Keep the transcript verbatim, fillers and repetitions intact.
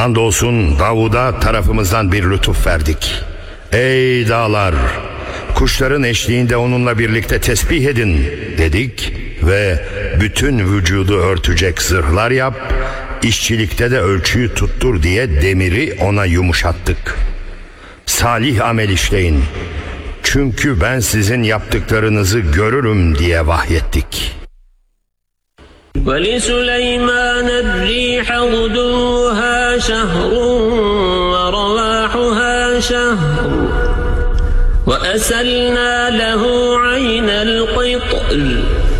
Andolsun Davud'a tarafımızdan bir lütuf verdik. Ey dağlar, kuşların eşliğinde onunla birlikte tesbih edin dedik ve bütün vücudu örtecek zırhlar yap, işçilikte de ölçüyü tuttur diye demiri ona yumuşattık. Salih amel işleyin, çünkü ben sizin yaptıklarınızı görürüm diye vahyettik. وَلِسُلَيْمَانَ الرِّيحَ غُدُوُّهَا شَهْرٌ وَرَوَاحُهَا شَهْرٌ وَأَسَلْنَا لَهُ عَيْنَ الْقِطْرِ